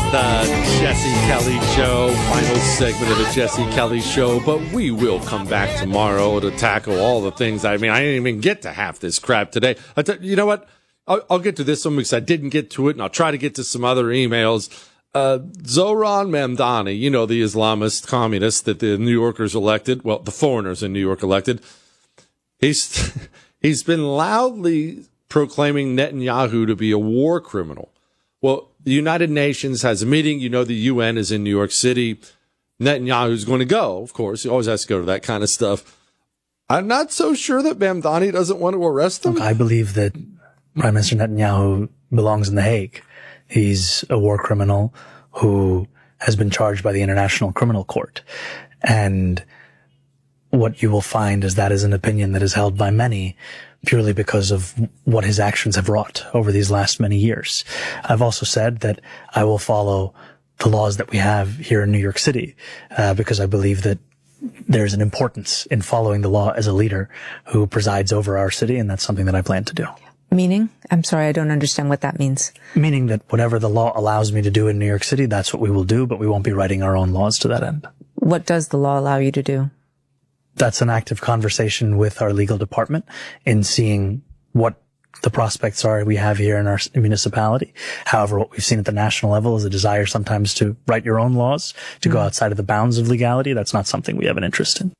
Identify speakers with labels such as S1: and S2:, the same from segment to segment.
S1: The Jesse Kelly Show, final segment of the Jesse Kelly Show, but we will come back tomorrow to tackle all the things. I mean, I didn't even get to half this crap today. You know what? I'll get to this one because I didn't get to it, and I'll try to get to some other emails. Zohran Mamdani, you know, the Islamist communist that the New Yorkers elected, well, the foreigners in New York elected, he's been loudly proclaiming Netanyahu to be a war criminal. Well, the United Nations has a meeting. You know, the UN is in New York City. Netanyahu's going to go, of course. He always has to go to that kind of stuff. I'm not so sure that Mamdani doesn't want to arrest him.
S2: Look, I believe that Prime Minister Netanyahu belongs in The Hague. He's a war criminal who has been charged by the International Criminal Court. And what you will find is that is an opinion that is held by many purely because of what his actions have wrought over these last many years. I've also said that I will follow the laws that we have here in New York City, because I believe that there's an importance in following the law as a leader who presides over our city, and that's something that I plan to do.
S3: Meaning? I'm sorry, I don't understand what that means.
S2: Meaning that whatever the law allows me to do in New York City, that's what we will do, but we won't be writing our own laws to that end.
S3: What does the law allow you to do?
S2: That's an active conversation with our legal department in seeing what the prospects are we have here in our municipality. However, what we've seen at the national level is a desire sometimes to write your own laws, to go outside of the bounds of legality. That's not something we have an interest in.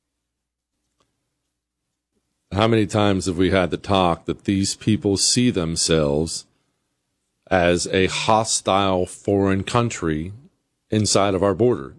S1: How many times have we had the talk that these people see themselves as a hostile foreign country inside of our borders?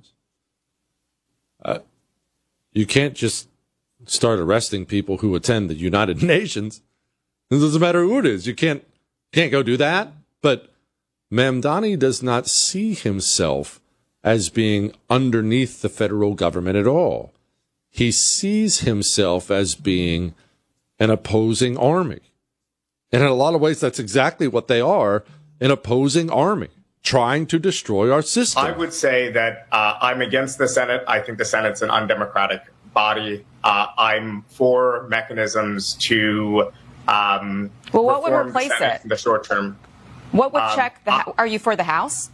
S1: You can't just start arresting people who attend the United Nations. It doesn't matter who it is. You can't go do that. But Mamdani does not see himself as being underneath the federal government at all. He sees himself as being an opposing army. And in a lot of ways, that's exactly what they are, an opposing army, trying to destroy our system.
S4: I would say that I'm against the Senate. I think the Senate's an undemocratic body. I'm for mechanisms to
S5: well, what would replace it
S4: in the short term?
S5: What would check the? Are you for the House?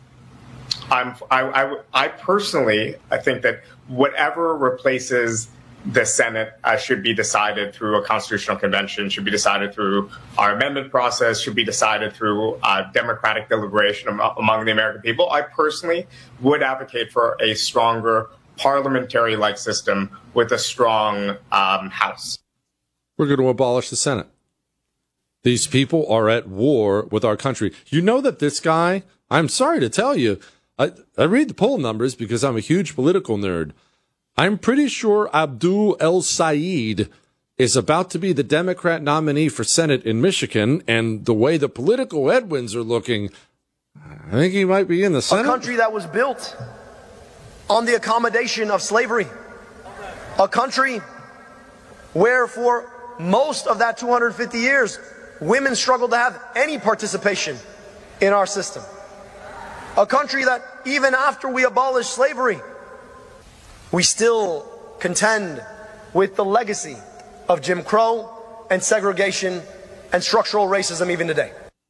S4: I personally, I think that whatever replaces the Senate should be decided through a constitutional convention, should be decided through our amendment process, should be decided through democratic deliberation among the American people. I personally would advocate for a stronger parliamentary-like system with a strong House.
S1: We're going to abolish the Senate. These people are at war with our country. You know that this guy, I'm sorry to tell you, I read the poll numbers because I'm a huge political nerd. I'm pretty sure Abdul El-Sayed is about to be the Democrat nominee for Senate in Michigan, and the way the political headwinds are looking, I think he might be in the Senate.
S6: A country that was built on the accommodation of slavery. A country where for most of that 250 years, women struggled to have any participation in our system. A country that even after we abolished slavery, we still contend with the legacy of Jim Crow and segregation and structural racism even today.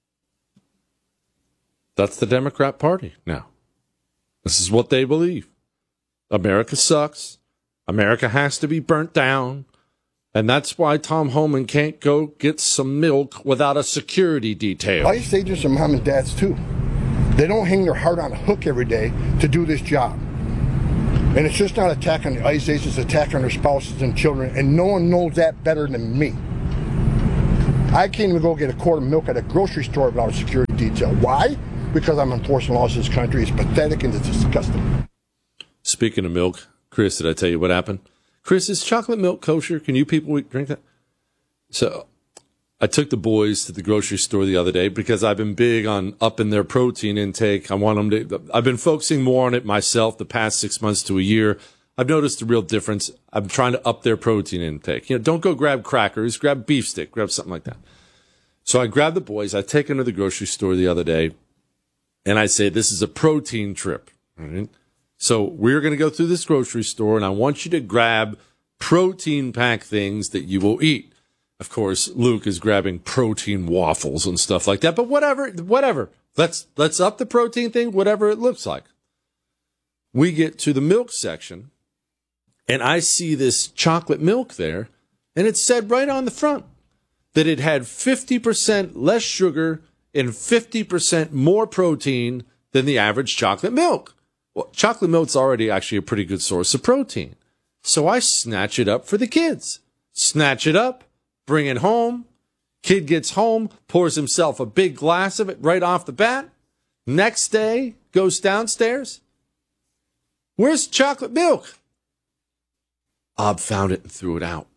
S1: That's the Democrat Party now. This is what they believe. America sucks. America has to be burnt down. And that's why Tom Homan can't go get some milk without a security detail.
S7: ICE agents are mom and dads too. They don't hang their heart on a hook every day to do this job. And it's just not attack on the ICE agents, it's attack on their spouses and children, and no one knows that better than me. I can't even go get a quart of milk at a grocery store without a security detail. Why? Because I'm enforcing laws in this country. It's pathetic and it's disgusting.
S1: Speaking of milk, Chris, did I tell you what happened? Chris, is chocolate milk kosher? Can you people drink that? So I took the boys to the grocery store the other day because I've been big on upping their protein intake. I want them to. I've been focusing more on it myself the past 6 months to a year. I've noticed a real difference. I'm trying to up their protein intake. You know, don't go grab crackers, grab beef stick, grab something like that. So I grabbed the boys. I take them to the grocery store the other day, and I say, this is a protein trip. Right? So we're going to go through this grocery store, and I want you to grab protein pack things that you will eat. Of course, Luke is grabbing protein waffles and stuff like that, but whatever. Let's up the protein thing, whatever it looks like. We get to the milk section, and I see this chocolate milk there, and it said right on the front that it had 50% less sugar and 50% more protein than the average chocolate milk. Well, chocolate milk's already actually a pretty good source of protein. So I snatch it up for the kids. Snatch it up, bring it home. Kid gets home, pours himself a big glass of it right off the bat. Next day, goes downstairs. Where's chocolate milk? Ob found it and threw it out.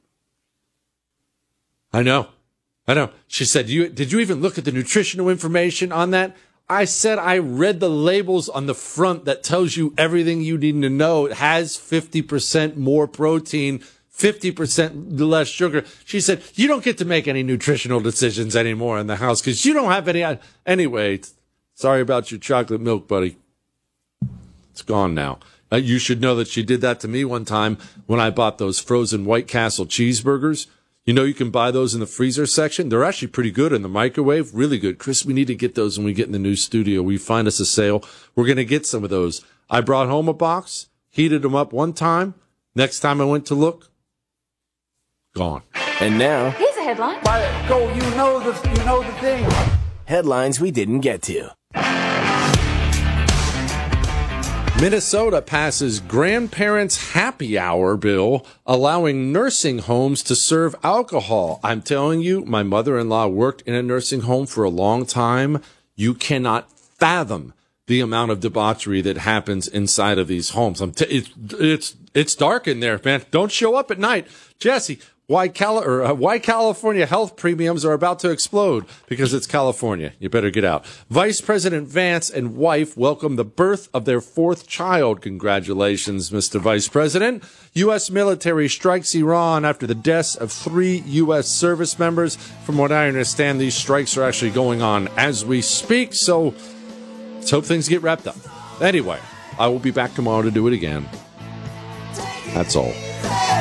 S1: I know. She said, did you even look at the nutritional information on that? I said I read the labels on the front that tells you everything you need to know. It has 50% more protein, 50% less sugar. She said, you don't get to make any nutritional decisions anymore in the house because you don't have any. Anyway, sorry about your chocolate milk, buddy. It's gone now. You should know that she did that to me one time when I bought those frozen White Castle cheeseburgers. You know, you can buy those in the freezer section. They're actually pretty good in the microwave. Really good. Chris, we need to get those when we get in the new studio. We find us a sale. We're going to get some of those. I brought home a box, heated them up one time. Next time I went to look, gone.
S8: And now,
S9: here's a headline.
S10: Go, you know the thing.
S8: Headlines we didn't get to.
S1: Minnesota passes grandparents' happy hour bill, allowing nursing homes to serve alcohol. I'm telling you, my mother-in-law worked in a nursing home for a long time. You cannot fathom the amount of debauchery that happens inside of these homes. It's dark in there, man. Don't show up at night. Jesse, why California health premiums are about to explode? Because it's California. You better get out. Vice President Vance and wife welcome the birth of their fourth child. Congratulations, Mr. Vice President. U.S. military strikes Iran after the deaths of 3 U.S. service members. From what I understand, these strikes are actually going on as we speak. So let's hope things get wrapped up. Anyway, I will be back tomorrow to do it again. That's all.